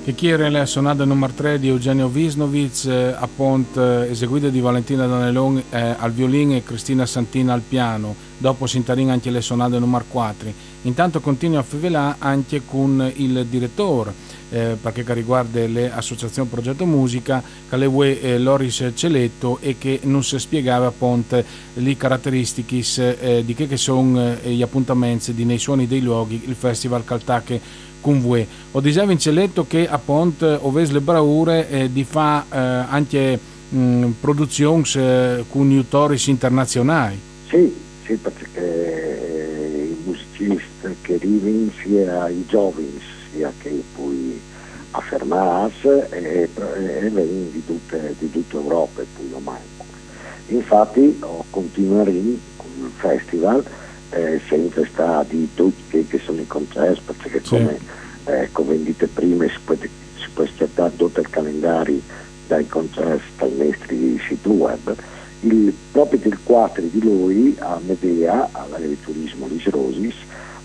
che chi era la sonata numero 3 di Eugenio Visnovic, appunto eseguita di Valentina Danelon al violino e Cristina Santina al piano, dopo si intarina anche le sonate numero 4. Intanto continua a fivelare anche con il direttore, perché riguarda le associazioni Progetto Musica, che le Loris Celetto e che non si spiegava appunto le caratteristiche di che sono gli appuntamenti di nei suoni dei luoghi, il festival Caltacche con voi. Ho dicevo in Celetto che appunto oves le braure di fa anche produzioni con autori internazionali. Sì, sì, perché i musicisti che arrivano sia i giovani sia che poi affermarsi e vengono di tutta Europa e poi lo manco. Infatti continueremo con il festival senza stati tutti che sono i concerti, perché come dite prima si può aspettare tutto il calendario dai concerti dai nostri siti web. Proprio il 4 di lui a Medea, all'agriturismo Lis Rosis,